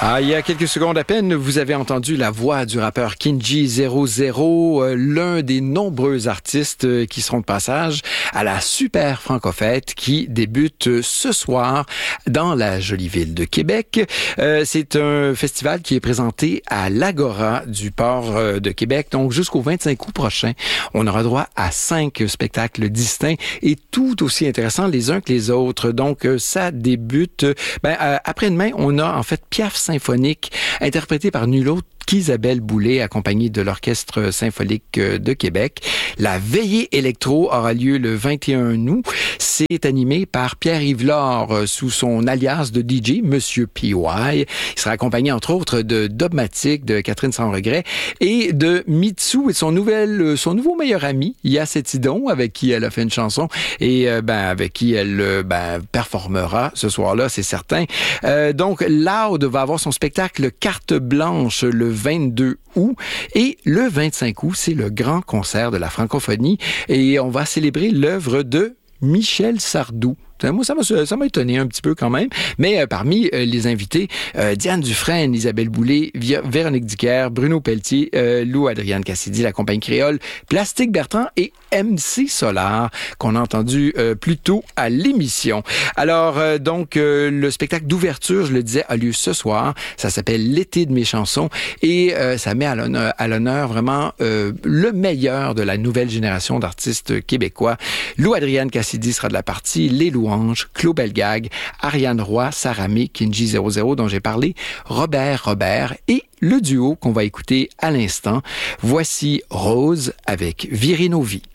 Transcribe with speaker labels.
Speaker 1: Il y a quelques secondes à peine, vous avez entendu la voix du rappeur Kinji00, l'un des nombreux artistes qui seront de passage à la Super Francofête qui débute ce soir dans la jolie ville de Québec. C'est un festival qui est présenté à l'Agora du port de Québec. Donc, jusqu'au 25 août prochain, on aura droit à 5 spectacles distincts et tout aussi intéressants les uns que les autres. Donc, ça débute... après-demain, on a en fait Piaf symphonique, interprété par nul autre qu'Isabelle Boulay, accompagnée de l'Orchestre symphonique de Québec. La veillée électro aura lieu le 21 août. C'est animé par Pierre-Yves Laure sous son alias de DJ, Monsieur PY. Il sera accompagné, entre autres, de Dogmatic, de Catherine Sans Regret et de Mitsu et son nouveau meilleur ami, Yacetidon, avec qui elle a fait une chanson et avec qui elle performera ce soir-là, c'est certain. Donc, Loud va avoir son spectacle Carte Blanche le 22 août. Et le 25 août, c'est le grand concert de la francophonie. Et on va célébrer l'œuvre de Michel Sardou. Moi, ça m'a étonné un petit peu quand même. Mais parmi les invités, Diane Dufresne, Isabelle Boulay, Véronique Dicker, Bruno Pelletier, Lou Adrienne Cassidy, la compagnie créole, Plastique Bertrand et MC Solar, qu'on a entendu plus tôt à l'émission. Alors, le spectacle d'ouverture, je le disais, a lieu ce soir. Ça s'appelle L'été de mes chansons et ça met à l'honneur vraiment le meilleur de la nouvelle génération d'artistes québécois. Lou Adrienne Cassidy sera de la partie, Les Louanges, Claude Belgag, Ariane Roy, Saramé, Kinji00 dont j'ai parlé, Robert et le duo qu'on va écouter à l'instant. Voici Rose avec Virinovi.